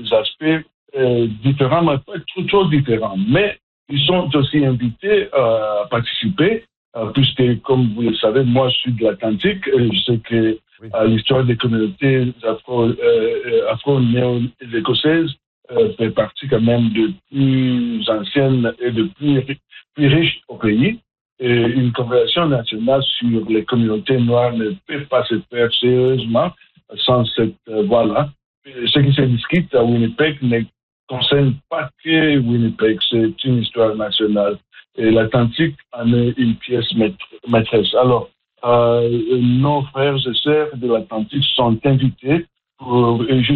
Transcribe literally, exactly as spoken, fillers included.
aspects euh, différents, mais pas trop, trop différents. Mais ils sont aussi invités euh, à participer, euh, puisque, comme vous le savez, moi, je suis de l'Atlantique. Et je sais que oui. euh, l'histoire des communautés afro, euh, afro-néo-écossaises euh, fait partie quand même de plus anciennes et de plus, plus riches au pays. Et une conversation nationale sur les communautés noires ne peut pas se faire sérieusement sans cette euh, voie-là. Ce qui se discute à Winnipeg ne concerne pas que Winnipeg, c'est une histoire nationale. Et l'Atlantique en est une pièce maîtresse. Alors, euh, nos frères et sœurs de l'Atlantique sont invités pour